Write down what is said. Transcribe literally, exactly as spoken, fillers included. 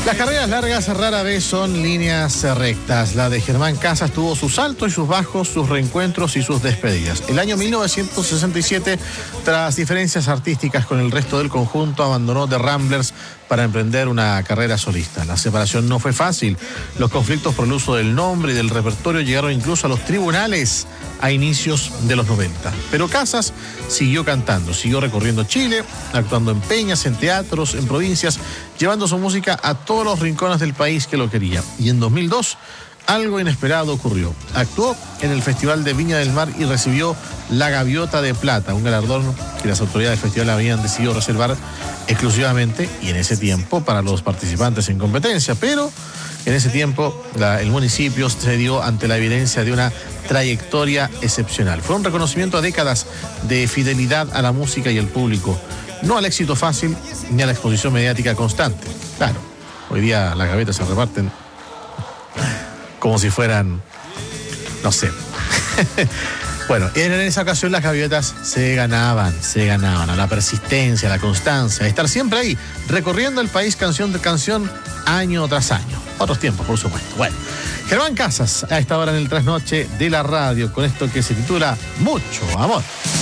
Las carreras largas rara vez son líneas rectas. La de Germán Casas tuvo sus altos y sus bajos, sus reencuentros y sus despedidas. El año mil novecientos sesenta y siete, tras diferencias artísticas con el resto del conjunto, abandonó The Ramblers para emprender una carrera solista. La separación no fue fácil. Los conflictos por el uso del nombre y del repertorio llegaron incluso a los tribunales a inicios de los noventa. Pero Casas siguió cantando, siguió recorriendo Chile, actuando en peñas, en teatros, en provincias, llevando su música a todos los rincones del país que lo quería. Y en dos mil dos, algo inesperado ocurrió. Actuó en el Festival de Viña del Mar y recibió la Gaviota de Plata, un galardón que las autoridades del festival habían decidido reservar exclusivamente y en ese tiempo para los participantes en competencia. Pero en ese tiempo la, el municipio se dio ante la evidencia de una trayectoria excepcional. Fue un reconocimiento a décadas de fidelidad a la música y al público, no al éxito fácil ni a la exposición mediática constante. Claro, hoy día las gavetas se reparten como si fueran, no sé. Bueno, en esa ocasión las gaviotas se ganaban, se ganaban a la persistencia, a la constancia, a estar siempre ahí, recorriendo el país canción tras canción, año tras año. Otros tiempos, por supuesto. Bueno, Germán Casas, a esta hora en el trasnoche de la radio, con esto que se titula Mucho Amor.